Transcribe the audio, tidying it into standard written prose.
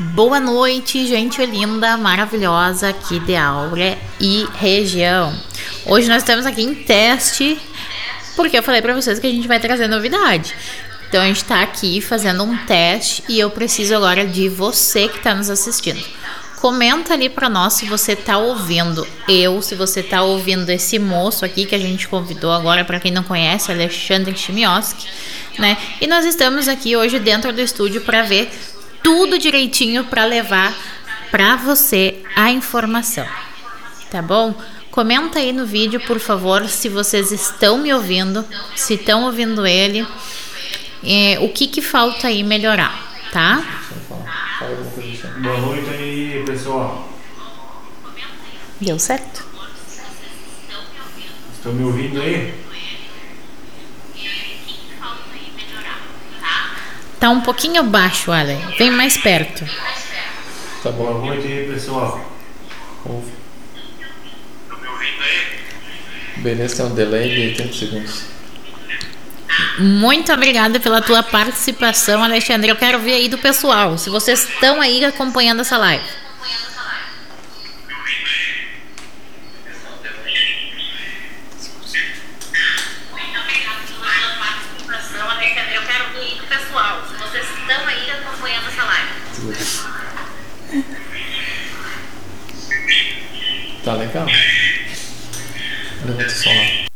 Boa noite, gente linda, maravilhosa aqui de Áurea e região. Hoje nós estamos aqui em teste, porque eu falei pra vocês que a gente vai trazer novidade. Então a gente tá aqui fazendo um teste e eu preciso agora de você que tá nos assistindo. Comenta ali pra nós se você tá ouvindo se você tá ouvindo esse moço aqui que a gente convidou agora, pra quem não conhece, Alexandre Chimioski, né? E nós estamos aqui hoje dentro do estúdio pra ver tudo direitinho para levar para você a informação, tá bom? Comenta aí no vídeo, por favor, se vocês estão me ouvindo, se estão ouvindo ele, o que falta aí melhorar, tá? Boa noite aí, pessoal. Deu certo? Estão me ouvindo aí? Tá um pouquinho baixo, Ale. Vem mais perto. Tá bom. Boa noite aí, pessoal. Ouve. Estão me ouvindo aí? Beleza, tem um delay de 80 segundos. Muito obrigada pela tua participação, Alexandre. Eu quero ver aí do pessoal, se vocês estão aí acompanhando essa live. Tá legal? Levanta o som lá.